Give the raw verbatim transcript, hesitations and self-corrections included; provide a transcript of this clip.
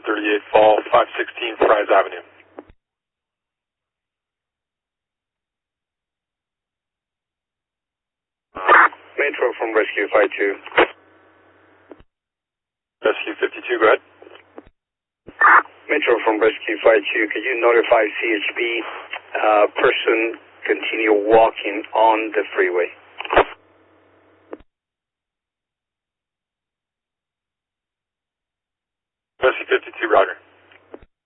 thirty-eight Fall, five sixteen Fry's Avenue. Metro from Rescue five two. Rescue fifty-two, go ahead. Metro from Rescue five two, could you notify C H P uh, person continue walking on the freeway?